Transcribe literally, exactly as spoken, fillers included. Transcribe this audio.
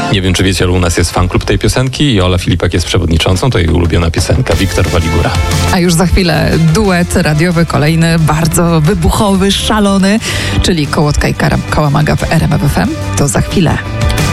Nie wiem, czy wiecie, ale u nas jest fanklub tej piosenki i Ola Filipek jest przewodniczącą, to jej ulubiona piosenka, Wiktor Waligura. A już za chwilę duet radiowy, kolejny, bardzo wybuchowy, szalony, czyli Kołotka i Kara- Kałamaga w R M F F M. To za chwilę.